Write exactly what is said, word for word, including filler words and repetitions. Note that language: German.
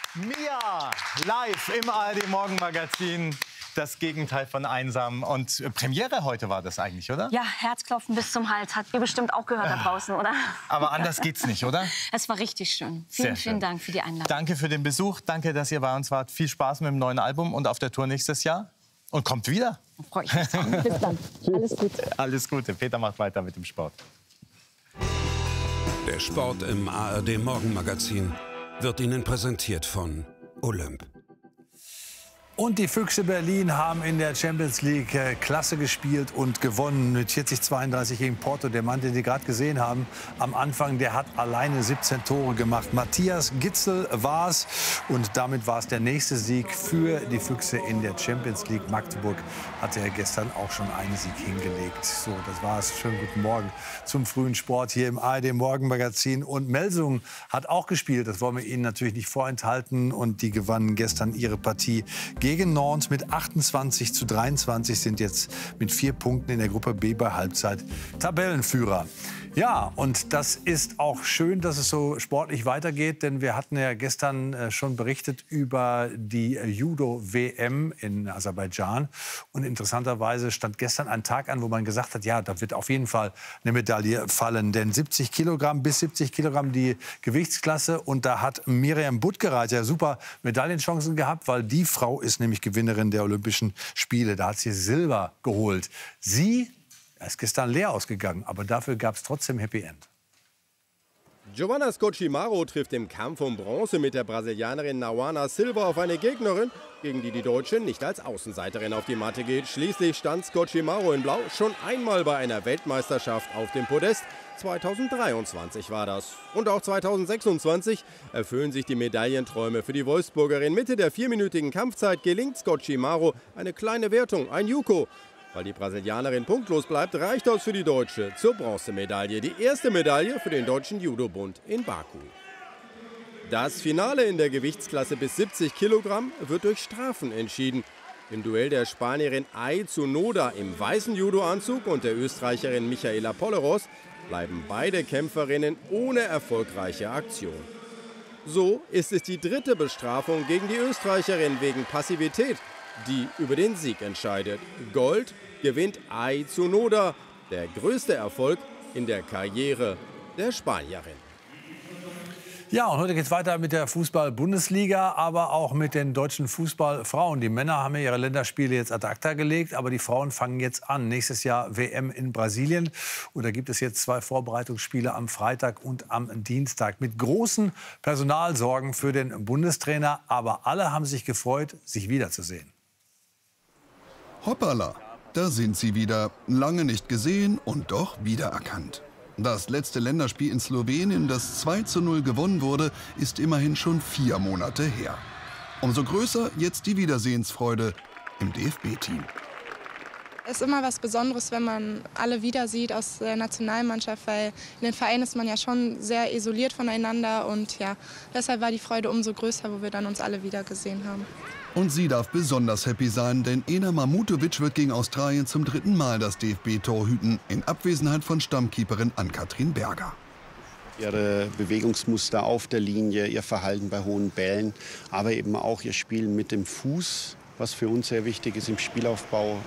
Mia, live im A R D Morgenmagazin. Das Gegenteil von einsam. Und Premiere heute war das eigentlich, oder? Ja, Herzklopfen bis zum Hals. Habt ihr bestimmt auch gehört da draußen, oder? Aber anders geht's nicht, oder? Es war richtig schön. Vielen, Sehr schön. vielen Dank für die Einladung. Danke für den Besuch. Danke, dass ihr bei uns wart. Viel Spaß mit dem neuen Album und auf der Tour nächstes Jahr. Und kommt wieder. Freue ich mich. Bis dann. Alles Gute. Alles Gute. Peter macht weiter mit dem Sport. Der Sport im A R D Morgenmagazin wird Ihnen präsentiert von Olymp. Und die Füchse Berlin haben in der Champions League äh, klasse gespielt und gewonnen mit vierzig zweiunddreißig gegen Porto. Der Mann, den Sie gerade gesehen haben, am Anfang, der hat alleine siebzehn Tore gemacht. Matthias Gitzel war es. Und damit war es der nächste Sieg für die Füchse in der Champions League. Magdeburg hatte ja gestern auch schon einen Sieg hingelegt. So, das war's. Schönen guten Morgen zum frühen Sport hier im A R D Morgenmagazin. Und Melsungen hat auch gespielt. Das wollen wir Ihnen natürlich nicht vorenthalten. Und die gewannen gestern ihre Partie gegen Gegen Nantes mit achtundzwanzig zu dreiundzwanzig, sind jetzt mit vier Punkten in der Gruppe B bei Halbzeit Tabellenführer. Ja, und das ist auch schön, dass es so sportlich weitergeht, denn wir hatten ja gestern äh, schon berichtet über die äh, Judo-W M in Aserbaidschan. Und interessanterweise stand gestern ein Tag an, wo man gesagt hat, ja, da wird auf jeden Fall eine Medaille fallen. Denn siebzig Kilogramm bis siebzig Kilogramm die Gewichtsklasse. Und da hat Miriam Buttgereit ja super Medaillenchancen gehabt, weil die Frau ist nämlich Gewinnerin der Olympischen Spiele. Da hat sie Silber geholt. Sie Er ist gestern leer ausgegangen, aber dafür gab es trotzdem Happy End. Giovanna Scocchimaro trifft im Kampf um Bronze mit der Brasilianerin Nauana Silva auf eine Gegnerin, gegen die die Deutsche nicht als Außenseiterin auf die Matte geht. Schließlich stand Scocchimaro in Blau schon einmal bei einer Weltmeisterschaft auf dem Podest. zweitausenddreiundzwanzig war das. Und auch zweitausendsechsundzwanzig erfüllen sich die Medaillenträume für die Wolfsburgerin. Mitte der vierminütigen Kampfzeit gelingt Scocchimaro eine kleine Wertung, ein Juko. Weil die Brasilianerin punktlos bleibt, reicht das für die Deutsche zur Bronzemedaille. Die erste Medaille für den Deutschen Judo-Bund in Baku. Das Finale in der Gewichtsklasse bis siebzig Kilogramm wird durch Strafen entschieden. Im Duell der Spanierin Ai Tsunoda im weißen Judo-Anzug und der Österreicherin Michaela Polleros bleiben beide Kämpferinnen ohne erfolgreiche Aktion. So ist es die dritte Bestrafung gegen die Österreicherin wegen Passivität, die über den Sieg entscheidet. Gold gewinnt Ai Tsunoda, der größte Erfolg in der Karriere der Spanierin. Ja, und heute geht es weiter mit der Fußball-Bundesliga, aber auch mit den deutschen Fußballfrauen. Die Männer haben ja ihre Länderspiele jetzt ad acta gelegt, aber die Frauen fangen jetzt an. Nächstes Jahr W M in Brasilien. Und da gibt es jetzt zwei Vorbereitungsspiele am Freitag und am Dienstag mit großen Personalsorgen für den Bundestrainer. Aber alle haben sich gefreut, sich wiederzusehen. Hoppala, da sind sie wieder. Lange nicht gesehen und doch wiedererkannt. Das letzte Länderspiel in Slowenien, das zwei zu null gewonnen wurde, ist immerhin schon vier Monate her. Umso größer jetzt die Wiedersehensfreude im D F B-Team. Es ist immer was Besonderes, wenn man alle wieder sieht aus der Nationalmannschaft, weil in den Vereinen ist man ja schon sehr isoliert voneinander. Und ja, deshalb war die Freude umso größer, wo wir dann uns alle wieder gesehen haben. Und sie darf besonders happy sein, denn Ena Mamutovic wird gegen Australien zum dritten Mal das D F B-Tor hüten, in Abwesenheit von Stammkeeperin Ann-Kathrin Berger. Ihre Bewegungsmuster auf der Linie, ihr Verhalten bei hohen Bällen, aber eben auch ihr Spiel mit dem Fuß, was für uns sehr wichtig ist im Spielaufbau,